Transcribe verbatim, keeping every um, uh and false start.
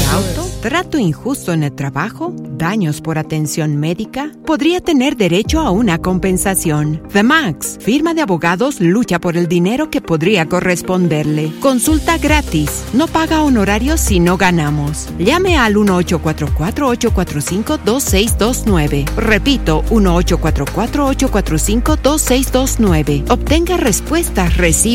auto, trato injusto en el trabajo, daños por atención médica, podría tener derecho a una compensación. The Max, firma de abogados, lucha por el dinero que podría corresponderle. Consulta gratis. No paga honorarios si no ganamos. Llame al uno ocho cuatro cuatro, ocho cuatro cinco, dos seis dos nueve. Repito, uno ocho cuatro cuatro, ocho cuatro cinco, dos seis dos nueve. Obtenga respuestas, reciba